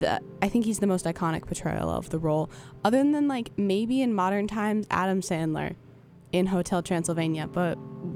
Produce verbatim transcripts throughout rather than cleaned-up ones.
the, I think he's the most iconic portrayal of the role, other than like maybe in modern times Adam Sandler in Hotel Transylvania, but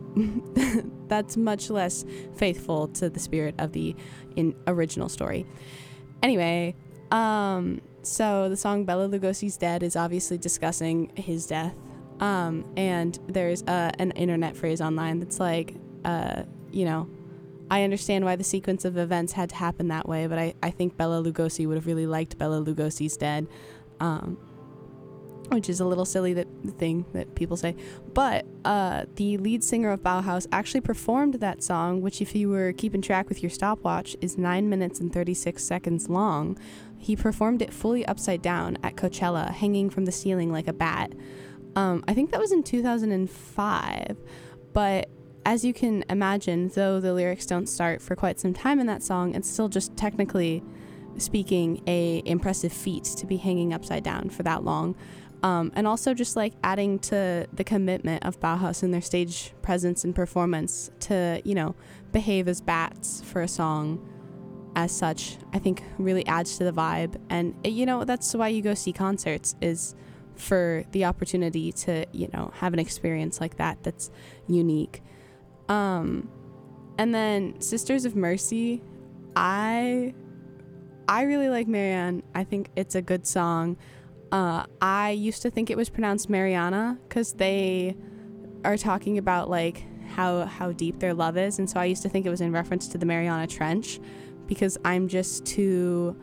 that's much less faithful to the spirit of the in original story. Anyway, um, so the song Bela Lugosi's Dead is obviously discussing his death. Um, and there's uh, an internet phrase online that's like, uh, you know, I understand why the sequence of events had to happen that way, but I, I think Bela Lugosi would have really liked Bela Lugosi's Dead. Um, which is a little silly that thing that people say, but uh, the lead singer of Bauhaus actually performed that song, which if you were keeping track with your stopwatch is nine minutes and thirty-six seconds long. He performed it fully upside down at Coachella, hanging from the ceiling like a bat. Um, I think that was in two thousand five, but as you can imagine, though the lyrics don't start for quite some time in that song, it's still just technically speaking a impressive feat to be hanging upside down for that long. Um, and also just like adding to the commitment of Bauhaus and their stage presence and performance to, you know, behave as bats for a song as such, I think really adds to the vibe. And, you know, that's why you go see concerts, is for the opportunity to, you know, have an experience like that that's unique. Um, and then Sisters of Mercy, I, I really like Marianne. I think it's a good song. Uh, I used to think it was pronounced Mariana because they are talking about like how how deep their love is, and so I used to think it was in reference to the Mariana Trench because I'm just too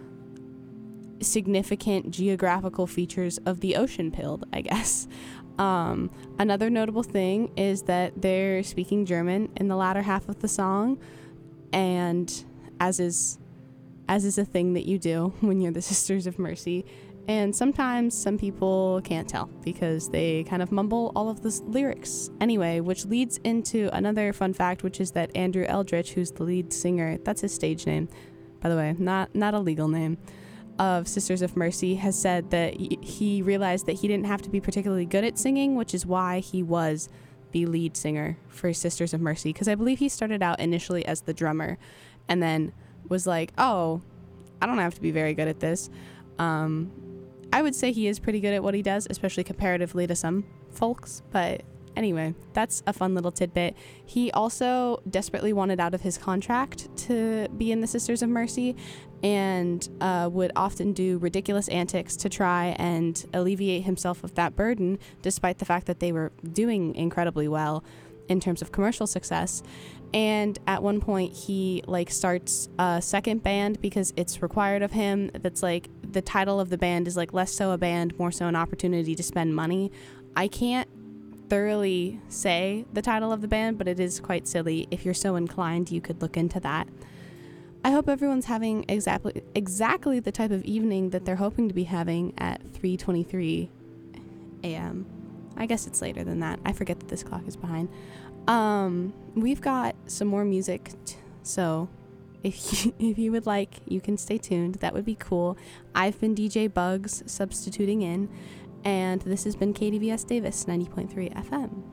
significant geographical features of the ocean pilled, I guess. Um, another notable thing is that they're speaking German in the latter half of the song, and as is as is a thing that you do when you're the Sisters of Mercy. And sometimes some people can't tell because they kind of mumble all of the lyrics anyway, which leads into another fun fact, which is that Andrew Eldritch, who's the lead singer, that's his stage name, by the way, not not a legal name, of Sisters of Mercy, has said that he realized that he didn't have to be particularly good at singing, which is why he was the lead singer for Sisters of Mercy, because I believe he started out initially as the drummer and then was like, oh, I don't have to be very good at this. Um, I would say he is pretty good at what he does, especially comparatively to some folks. But anyway, that's a fun little tidbit. He also desperately wanted out of his contract to be in the Sisters of Mercy and uh, would often do ridiculous antics to try and alleviate himself of that burden, despite the fact that they were doing incredibly well in terms of commercial success. And at one point he like starts a second band because it's required of him. That's like the title of the band is like less so a band, more so an opportunity to spend money. I can't thoroughly say the title of the band, but it is quite silly. If you're so inclined, you could look into that. I hope everyone's having exactly exactly the type of evening that they're hoping to be having at three twenty-three a.m. I guess it's later than that. I forget that this clock is behind. Um, we've got some more music, t- so if you, if you would like, you can stay tuned. That would be cool. I've been D J Bugs substituting in, and this has been K D V S Davis ninety point three F M.